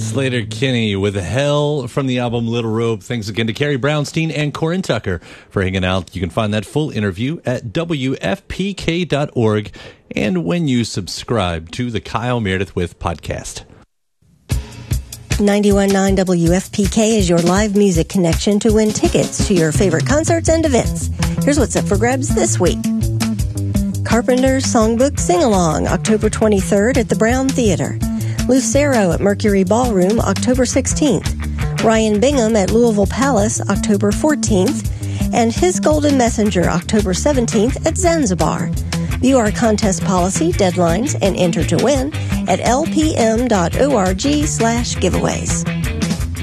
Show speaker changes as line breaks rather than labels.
Slater Kinney with Hell from the album Little Robe. Thanks again to Carrie Brownstein and Corinne Tucker for hanging out. You can find that full interview at WFPK.org and when you subscribe to the Kyle Meredith With podcast.
91.9 WFPK is your live music connection to win tickets to your favorite concerts and events. Here's what's up for grabs this week. Carpenter's Songbook Sing-Along, October 23rd at the Brown Theater. Lucero at Mercury Ballroom, October 16th. Ryan Bingham at Louisville Palace, October 14th. And His Golden Messenger, October 17th at Zanzibar. View our contest policy, deadlines, and enter to win at lpm.org/giveaways.